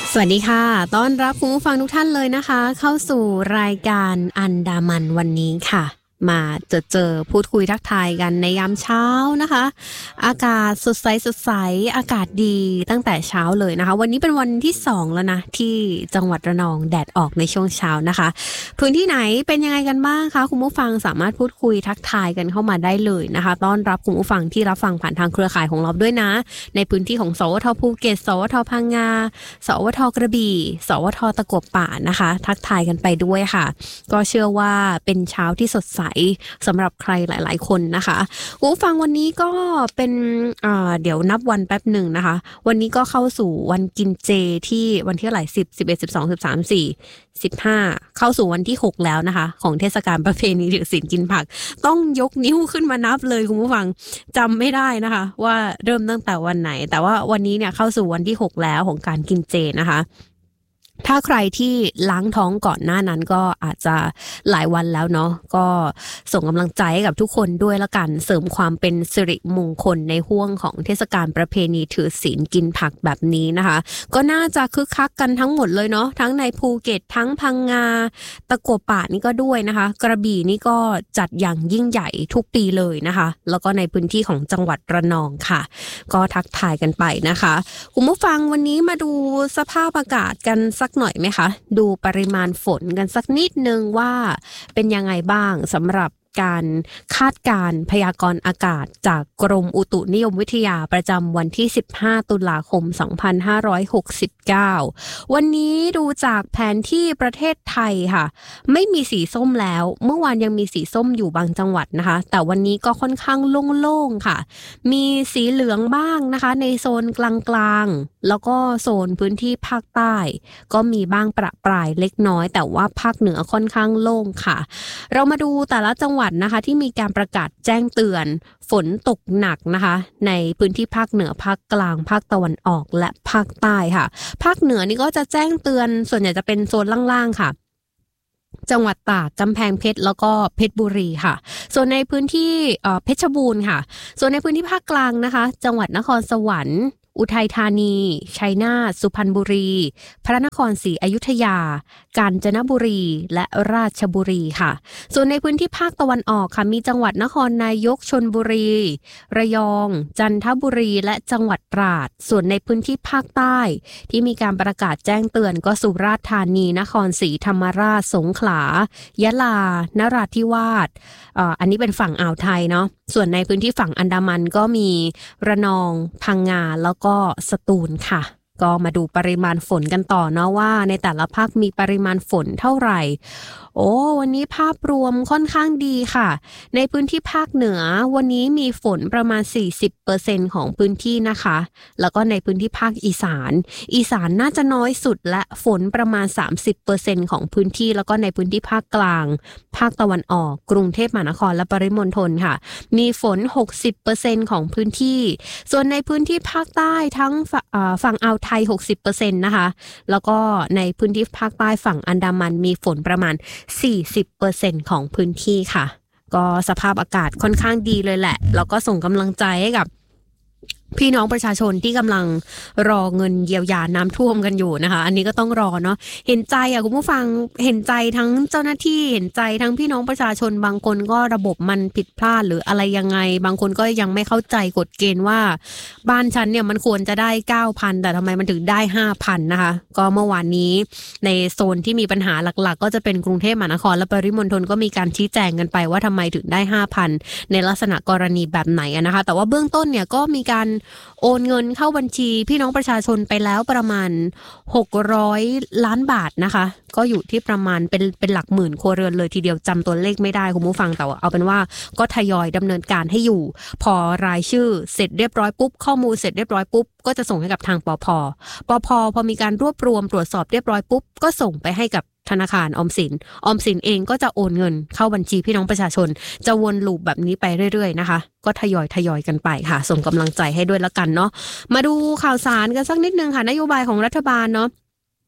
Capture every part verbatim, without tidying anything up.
สวัสดีค่ะต้อนรับคุณผู้ฟังทุกท่านเลยนะคะเข้าสู่รายการอันดามันวันนี้ค่ะมาเจอเจอพูดคุยทักทายกันในยามเช้านะคะอากาศสดใสสดใสอากาศดีตั้งแต่เช้าเลยนะคะวันนี้เป็นวันที่สองแล้วนะที่จังหวัดระนองแดดออกในช่วงเช้านะคะพื้นที่ไหนเป็นยังไงกันบ้างคะคุณผู้ฟังสามารถพูดคุยทักทายกันเข้ามาได้เลยนะคะต้อนรับคุณผู้ฟังที่รับฟังผ่านทางเครือข่ายของเราด้วยนะในพื้นที่ของสวทภูเก็ตสวทพังงาสวทกระบี่สวทตะกั่วป่านะคะทักทายกันไปด้วยค่ะก็เชื่อว่าเป็นเช้าที่สดใสสำหรับใครหลายๆคนนะคะผู้ฟังวันนี้ก็เป็นอ่าเดี๋ยวนับวันแป๊บหนึ่งนะคะวันนี้ก็เข้าสู่วันกินเจที่วันที่เท่าไหร่สิบ สิบเอ็ด สิบสอง สิบสาม สี่ สิบห้าเข้าสู่วันที่หกแล้วนะคะของเทศกาลประเพณีถือศีลกินผักต้องยกนิ้วขึ้นมานับเลยคุณผู้ฟังจำไม่ได้นะคะว่าเริ่มตั้งแต่วันไหนแต่ว่าวันนี้เนี่ยเข้าสู่วันที่หกแล้วของการกินเจนะคะถ้าใครที่ล้างท้องก่อนหน้านั้นก็อาจจะหลายวันแล้วเนาะก็ส่งกำลังใจให้กับทุกคนด้วยละกันเสริมความเป็นสิริมงคลในห้วงของเทศกาลประเพณีถือศีลกินผักแบบนี้นะคะก็น่าจะคึกคักกันทั้งหมดเลยเนาะทั้งในภูเก็ตทั้งพังงาตะกั่วป่านี่ก็ด้วยนะคะกระบี่นี่ก็จัดอย่างยิ่งใหญ่ทุกปีเลยนะคะแล้วก็ในพื้นที่ของจังหวัดระนองค่ะก็ทักทายกันไปนะคะคุณผู้ฟังวันนี้มาดูสภาพอากาศกันสักหน่อยไหมคะดูปริมาณฝนกันสักนิดนึงว่าเป็นยังไงบ้างสำหรับการคาดการณ์พยากรณ์อากาศจากกรมอุตุนิยมวิทยาประจำวันที่สิบห้าตุลาคมสองพันห้าร้อยหกสิบเก้าวันนี้ดูจากแผนที่ประเทศไทยค่ะไม่มีสีส้มแล้วเมื่อวานยังมีสีส้มอยู่บางจังหวัดนะคะแต่วันนี้ก็ค่อนข้างโล่งๆค่ะมีสีเหลืองบ้างนะคะในโซนกลางๆแล้วก็โซนพื้นที่ภาคใต้ก็มีบ้างประปรายเล็กน้อยแต่ว่าภาคเหนือค่อนข้างโล่งค่ะเรามาดูแต่ละจังหวัดนะคะที่มีการประกาศแจ้งเตือนฝนตกหนักนะคะในพื้นที่ภาคเหนือภาคกลางภาคตะวันออกและภาคใต้ค่ะภาคเหนือนี่ก็จะแจ้งเตือนส่วนใหญ่จะเป็นโซนล่างๆค่ะจังหวัดตากกำแพงเพชรแล้วก็เพชรบุรีค่ะส่วนในพื้นที่เพชรบูรณ์ค่ะส่วนในพื้นที่ภาคกลางนะคะจังหวัดนครสวรรค์อุทัยธานีชัยนาทสุพรรณบุรีพระนครศรีอยุธยากาญจนบุรีและราชบุรีค่ะส่วนในพื้นที่ภาคตะวันออกค่ะมีจังหวัดนครนายกชลบุรีระยองจันทบุรีและจังหวัดตราดส่วนในพื้นที่ภาคใต้ที่มีการประกาศแจ้งเตือนก็สุราษฎร์ธานีนครศรีธรรมราชสงขลายะลานราธิวาสอ่าอันนี้เป็นฝั่งอ่าวไทยเนาะส่วนในพื้นที่ฝั่งอันดามันก็มีระนองพังงาแล้วก็สตูลค่ะก็มาดูปริมาณฝนกันต่อเนาะว่าในแต่ละภาคมีปริมาณฝนเท่าไหร่โอ้วันนี้ภาพรวมค่อนข้างดีค่ะในพื้นที่ภาคเหนือวันนี้มีฝนประมาณ สี่สิบเปอร์เซ็นต์ ของพื้นที่นะคะแล้วก็ในพื้นที่ภาคอีสานอีสานน่าจะน้อยสุดและฝนประมาณ สามสิบเปอร์เซ็นต์ ของพื้นที่แล้วก็ในพื้นที่ภาคกลางภาคตะวันออกกรุงเทพมหานครและปริมณฑลค่ะมีฝน หกสิบเปอร์เซ็นต์ ของพื้นที่ส่วนในพื้นที่ภาคใต้ทั้งฝั่งอ่าวไทย หกสิบเปอร์เซ็นต์ นะคะแล้วก็ในพื้นที่ภาคใต้ฝั่งอันดามันมีฝนประมาณ สี่สิบเปอร์เซ็นต์ ของพื้นที่ค่ะก็สภาพอากาศค่อนข้างดีเลยแหละแล้วก็ส่งกำลังใจให้กับพี่น้องประชาชนที่กำลังรอเงินเยียวยาน้ำท่วมกันอยู่นะคะอันนี้ก็ต้องรอเนาะเห็นใจอ่ะคุณผู้ฟังเห็นใจทั้งเจ้าหน้าที่เห็นใจทั้งพี่น้องประชาชนบางคนก็ระบบมันผิดพลาดหรืออะไรยังไงบางคนก็ยังไม่เข้าใจกฎเกณฑ์ว่าบ้านฉันเนี่ยมันควรจะได้ เก้าพัน แต่ทำไมมันถึงได้ ห้าพัน นะคะก็เมื่อวานนี้ในโซนที่มีปัญหาหลักๆก็จะเป็นกรุงเทพมหานครและปริมณฑลก็มีการชี้แจงกันไปว่าทำไมถึงได้ ห้าพัน ในลักษณะกรณีแบบไหนนะคะแต่ว่าเบื้องต้นเนี่ยก็มีการโอนเงินเข้าบัญชีพี่น้องประชาชนไปแล้วประมาณหกร้อยล้านบาทนะคะก็อยู่ที่ประมาณเป็นเป็นหลักหมื่นครัวเรือนเลยทีเดียวจำตัวเลขไม่ได้คุณผู้ฟังแต่ว่าเอาเป็นว่าก็ทยอยดำเนินการให้อยู่พอรายชื่อเสร็จเรียบร้อยปุ๊บข้อมูลเสร็จเรียบร้อยปุ๊บก็จะส่งให้กับทางปภปภพอมีการรวบรวมตรวจสอบเรียบร้อยปุ๊บก็ส่งไปให้กับธนาคารออมสินออมสินเองก็จะโอนเงินเข้าบัญชีพี่น้องประชาชนจะวนลูปแบบนี้ไปเรื่อยๆนะคะก็ทยอยทยอยกันไปค่ะส่งกำลังใจให้ด้วยละกันเนาะมาดูข่าวสารกันสักนิดนึงค่ะนโยบายของรัฐบาลเนาะ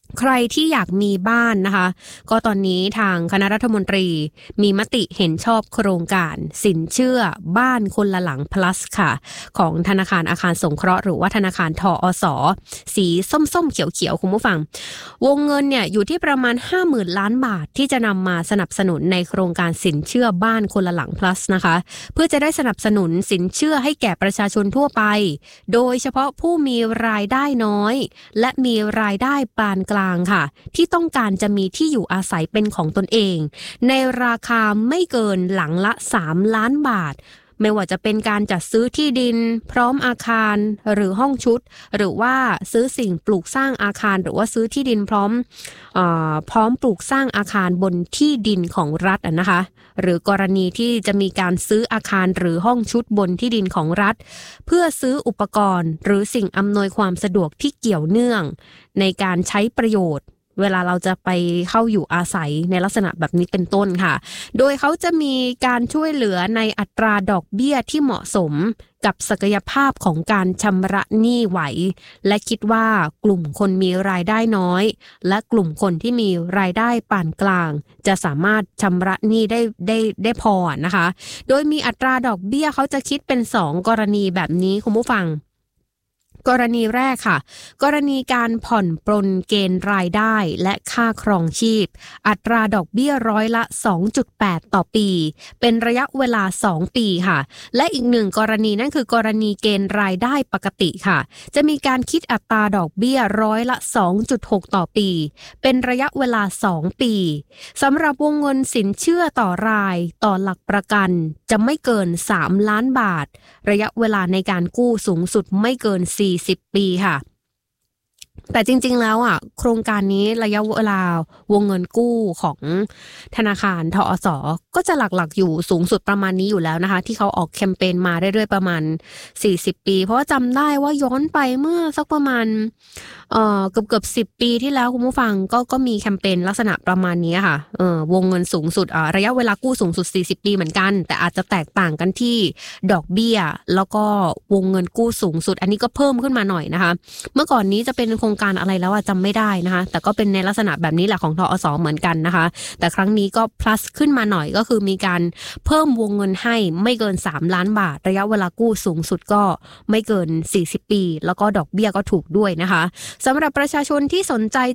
ใครที่อยากมีบ้านนะคะก็ตอนนี้ทางคณะรัฐมนตรีมีมติเห็นชอบโครงการสินเชื่อบ้านคนละหลัง plus ค่ะของธนาคารอาคารสงเคราะห์หรือว่าธนาคารทอสสีส้มๆเขียวๆคุณผู้ฟังวงเงินเนี่ยอยู่ที่ประมาณ ห้าหมื่น ล้านบาทที่จะนำมาสนับสนุนในโครงการสินเชื่อบ้านคนละหลัง plus นะคะเพื่อจะได้สนับสนุนสินเชื่อให้แก่ประชาชนทั่วไปโดยเฉพาะผู้มีรายได้น้อยและมีรายได้ปานกลางค่ะที่ต้องการจะมีที่อยู่อาศัยเป็นของตนเองในราคาไม่เกินหลังละสามล้านบาทไม่ว่าจะเป็นการจัดซื้อที่ดินพร้อมอาคารหรือห้องชุดหรือว่าซื้อสิ่งปลูกสร้างอาคารหรือว่าซื้อที่ดินพร้อมเอ่อพร้อมปลูกสร้างอาคารบนที่ดินของรัฐนะคะหรือกรณีที่จะมีการซื้ออาคารหรือห้องชุดบนที่ดินของรัฐเพื่อซื้ออุปกรณ์หรือสิ่งอำนวยความสะดวกที่เกี่ยวเนื่องในการใช้ประโยชน์เวลาเราจะไปเข้าอยู่อาศัยในลักษณะแบบนี้เป็นต้นค่ะโดยเขาจะมีการช่วยเหลือในอัตราดอกเบี้ยที่เหมาะสมกับศักยภาพของการชำระหนี้ไหวและคิดว่ากลุ่มคนมีรายได้น้อยและกลุ่มคนที่มีรายได้ปานกลางจะสามารถชำระหนี้ได้ได้ได้พอนะคะโดยมีอัตราดอกเบี้ยเขาจะคิดเป็นสองกรณีแบบนี้คุณผู้ฟังกรณีแรกค่ะกรณีการผ่อนปรนเกณฑ์รายได้และค่าครองชีพอัตราดอกเบี้ยร้อยละ สองจุดแปด ต่อปีเป็นระยะเวลาสองปีค่ะและอีกหนึ่งกรณีนั่นคือกรณีเกณฑ์รายได้ปกติค่ะจะมีการคิดอัตราดอกเบี้ยร้อยละ สองจุดหก ต่อปีเป็นระยะเวลาสองปีสำหรับวงเงินสินเชื่อต่อรายต่อหลักประกันจะไม่เกินสามล้านบาทระยะเวลาในการกู้สูงสุดไม่เกินสี่สิบปีค่ะแต่จริงๆแล้วอ่ะโครงการนี้ระยะเวลาวงเงินกู้ของธนาคารทอสก็จะหลักๆอยู่สูงสุดประมาณนี้อยู่แล้วนะคะที่เขาออกแคมเปญมาเรื่อยๆประมาณสี่สิบปีเพราะว่าจำได้ว่าย้อนไปเมื่อสักประมาณเอ่อเกือบๆสิบปีที่แล้วคุณผู้ฟังก็ก็มีแคมเปญลักษณะประมาณนี้ค่ะเอ่อวงเงินสูงสุดอ่าระยะเวลากู้สูงสุดสี่สิบปีเหมือนกันแต่อาจจะแตกต่างกันที่ดอกเบี้ยแล้วก็วงเงินกู้สูงสุดอันนี้ก็เพิ่มขึ้นมาหน่อยนะคะเมื่อก่อนนี้จะเป็นโครงการอะไรแล้วอะจำไม่ได้นะคะแต่ก็เป็นในลักษณะแบบนี้แหละของทอสเหมือนกันนะคะแต่ครั้งนี้ก็ plus ขึ้นมาหน่อยก็คือมีการเพิ่มวงเงินให้ไม่เกินสามล้านบาทระยะเวลากู้สูงสุดก็ไม่เกินสี่สิบปีแล้วก็ดอกเบี้ยก็ถูกด้วยนะคะสำหรับประชาชนที่สนใจ